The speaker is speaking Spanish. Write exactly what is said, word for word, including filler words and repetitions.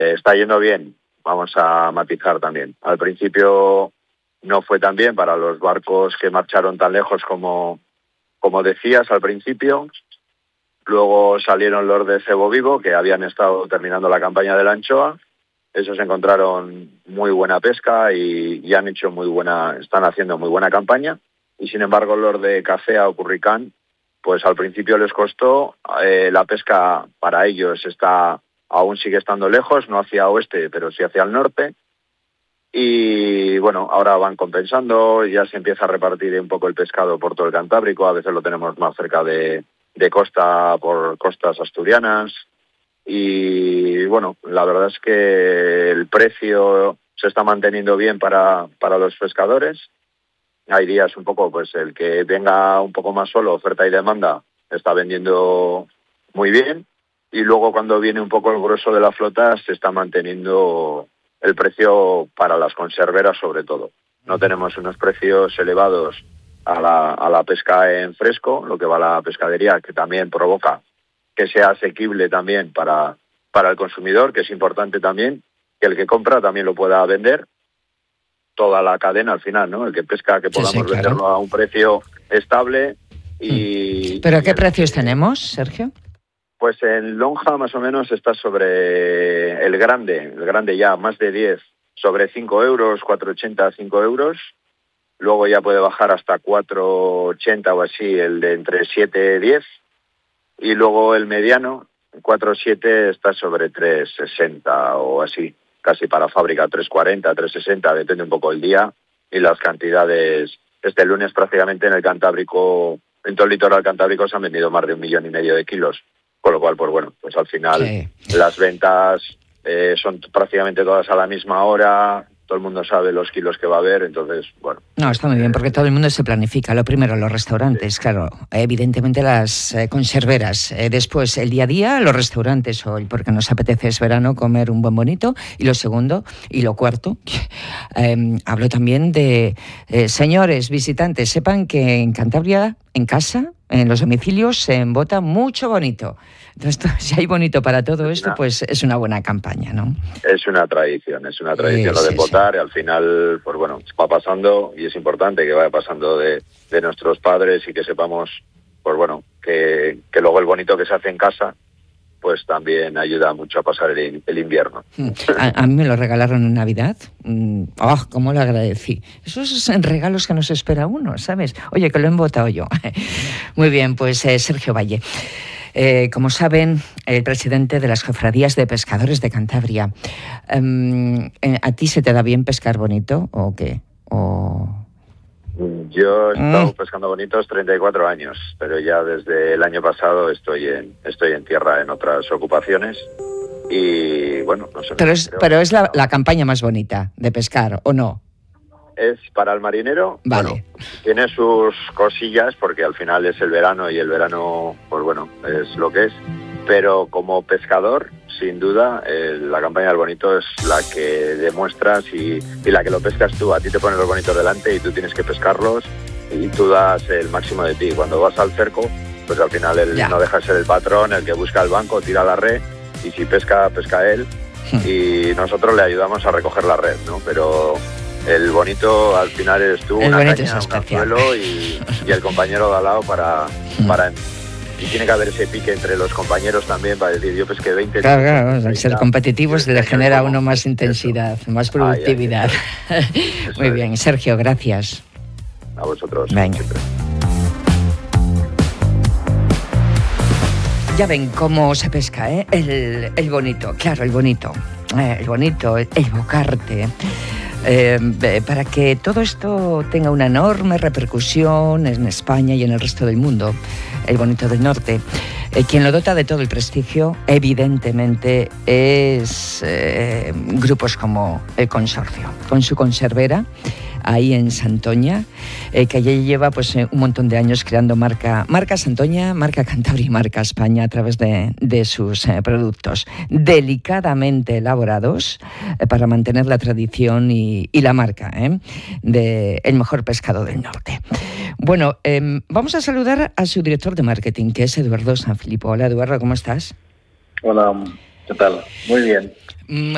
Eh, está yendo bien, vamos a matizar también. Al principio no fue tan bien para los barcos que marcharon tan lejos como, como decías al principio. Luego salieron los de Cebo Vivo, que habían estado terminando la campaña de la anchoa. Esos encontraron muy buena pesca y, y han hecho muy buena, están haciendo muy buena campaña. Y sin embargo los de Cacea o Curricán, pues al principio les costó. Eh, la pesca para ellos está aún sigue estando lejos, no hacia oeste, pero sí hacia el norte. Y bueno, ahora van compensando, ya se empieza a repartir un poco el pescado por todo el Cantábrico, a veces lo tenemos más cerca de, de costa, por costas asturianas. Y bueno, la verdad es que el precio se está manteniendo bien para, para los pescadores. Hay días un poco, pues el que venga un poco más solo, oferta y demanda, está vendiendo muy bien. Y luego cuando viene un poco el grueso de la flota, se está manteniendo el precio para las conserveras sobre todo. No tenemos unos precios elevados a la, a la pesca en fresco, lo que va a la pescadería, que también provoca que sea asequible también para, para el consumidor, que es importante también, que el que compra también lo pueda vender. Toda la cadena al final, ¿no? El que pesca, que podamos sí, sí, claro. venderlo a un precio estable. y ¿Pero qué y precios el, tenemos, Sergio? Pues en lonja más o menos está sobre el grande, el grande ya más de diez, sobre cinco euros, cuatro ochenta, cinco euros. Luego ya puede bajar hasta cuatro ochenta o así, el de entre siete y diez. Y luego el mediano, cuatro siete, está sobre tres sesenta o así. Casi para fábrica, tres cuarenta, tres sesenta, depende un poco el día y las cantidades. Este lunes prácticamente en el Cantábrico, en todo el litoral cantábrico se han vendido más de un millón y medio de kilos, con lo cual, pues bueno, pues al final sí. las ventas eh, son prácticamente todas a la misma hora, todo el mundo sabe los kilos que va a haber, entonces, bueno. No, está muy bien, porque todo el mundo se planifica. Lo primero, los restaurantes, sí. claro, evidentemente las eh, conserveras. Eh, después, el día a día, los restaurantes hoy, porque nos apetece es verano comer un buen bonito. Y lo segundo, y lo cuarto, eh, hablo también de, eh, señores visitantes, sepan que en Cantabria, en casa, en los domicilios, se embota mucho bonito. Entonces, si hay bonito para todo esto, pues es una buena campaña, ¿no? Es una tradición, es una tradición sí, lo de votar, sí. y al final, pues bueno, va pasando, y es importante que vaya pasando de, de nuestros padres y que sepamos, pues bueno, que, que luego el bonito que se hace en casa, pues también ayuda mucho a pasar el, el invierno. A, a mí me lo regalaron en Navidad. ¡Oh, cómo lo agradecí! Esos son regalos que nos espera uno, ¿sabes? Oye, que lo he embotado yo. Muy bien, pues eh, Sergio Valle. Eh, como saben, el presidente de las Cofradías de Pescadores de Cantabria. Um, ¿A ti se te da bien pescar bonito o qué? O... Yo he estado mm. pescando bonitos treinta y cuatro años, pero ya desde el año pasado estoy en estoy en tierra en otras ocupaciones y bueno, no sé. Pero es, pero es la, la campaña más bonita de pescar, ¿o no? Es para el marinero, vale. Bueno, tiene sus cosillas porque al final es el verano y el verano, pues bueno, es lo que es. Pero como pescador, sin duda, eh, la campaña del bonito es la que demuestras y, y la que lo pescas tú. A ti te ponen los bonitos delante y tú tienes que pescarlos y tú das el máximo de ti. Cuando vas al cerco, pues al final él ya. no deja de ser el patrón, el que busca el banco, tira la red y si pesca, pesca él. Y nosotros le ayudamos a recoger la red, ¿no? Pero el bonito al final eres tú, el una bonito caña, es un anzuelo y, y el compañero de al lado para... para y tiene que haber ese pique entre los compañeros también para decir, yo pesqué veinte... Claro, claro, al ser competitivos le genera a uno más intensidad, eso. más productividad. Ay, ay, ay. Muy bien, Sergio, gracias. A vosotros. Venga. Ya ven cómo se pesca, ¿eh? El, el bonito, claro, el bonito. Eh, el bonito, el, el bocarte. Eh, para que todo esto tenga una enorme repercusión en España y en el resto del mundo, el bonito del norte, eh, quien lo dota de todo el prestigio, evidentemente, es eh, grupos como el Consorcio, con su conservera, ahí en Santoña, eh, que ya lleva pues un montón de años creando marca, marca Santoña, marca Cantabria y marca España a través de, de sus eh, productos delicadamente elaborados eh, para mantener la tradición y, y la marca eh, de el mejor pescado del norte. Bueno, eh, vamos a saludar a su director de marketing, que es Eduardo Sanfilippo. Hola, Eduardo, ¿cómo estás? Hola, ¿qué tal? Muy bien.